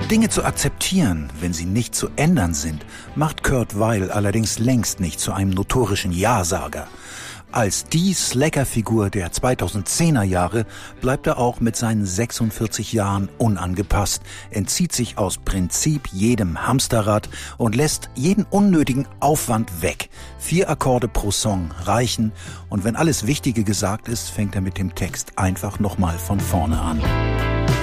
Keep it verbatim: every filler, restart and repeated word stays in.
Dinge zu akzeptieren, wenn sie nicht zu ändern sind, macht Kurt Weill allerdings längst nicht zu einem notorischen Ja-Sager. Als die Slacker-Figur der zweitausendzehner Jahre bleibt er auch mit seinen sechsundvierzig Jahren unangepasst, entzieht sich aus Prinzip jedem Hamsterrad und lässt jeden unnötigen Aufwand weg. Vier Akkorde pro Song reichen und wenn alles Wichtige gesagt ist, fängt er mit dem Text einfach nochmal von vorne an.